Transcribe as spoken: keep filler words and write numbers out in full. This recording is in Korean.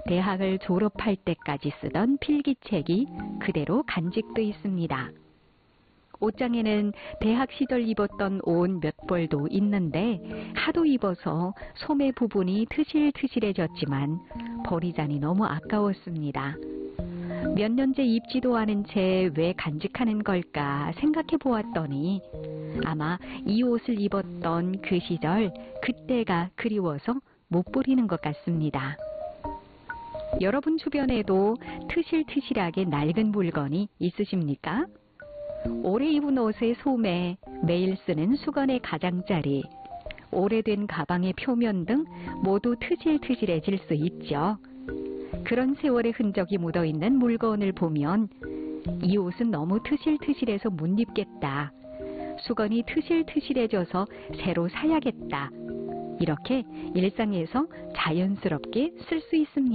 대학을 졸업할 때까지 쓰던 필기책이 그대로 간직돼 있습니다. 옷장에는 대학 시절 입었던 옷 몇 벌도 있는데 하도 입어서 소매 부분이 트실트실해졌지만 버리자니 너무 아까웠습니다. 몇 년째 입지도 않은 채 왜 간직하는 걸까 생각해 보았더니 아마 이 옷을 입었던 그 시절 그때가 그리워서 못 버리는 것 같습니다. 여러분 주변에도 트실트실하게 낡은 물건이 있으십니까? 오래 입은 옷의 소매, 매일 쓰는 수건의 가장자리, 오래된 가방의 표면 등 모두 트실트실해질 수 있죠. 그런 세월의 흔적이 묻어있는 물건을 보면 이 옷은 너무 트실트실해서 못 입겠다. 수건이 트실트실해져서 새로 사야겠다. 이렇게 일상에서 자연스럽게 쓸 수 있습니다.